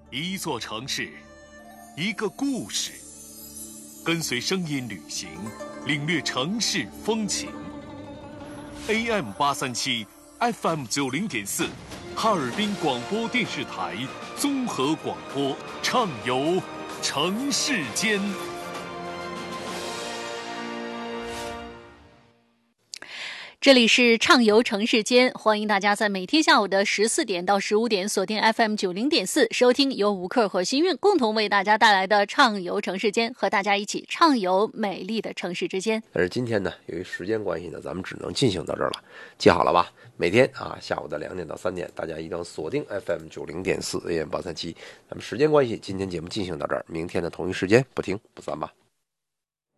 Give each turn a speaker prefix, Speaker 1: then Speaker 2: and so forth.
Speaker 1: 一座城市，一个故事，跟随声音旅行，领略城市风情。AM837 FM90.4，哈尔滨广播电视台综合广播，畅游城市间。
Speaker 2: 这里是畅游城市间，欢迎大家在每天下午的14点到15点锁定 FM90.4 收听由吴克和新韵共同为大家带来的畅游城市间，和大家一起畅游美丽的城市之间。
Speaker 3: 但是今天呢，由于时间关系呢，咱们只能进行到这儿了。记好了吧？每天下午的2点到3点，大家一定要锁定 FM90.4 AM837。咱们时间关系，今天节目进行到这儿，明天的同一时间不听不散吧。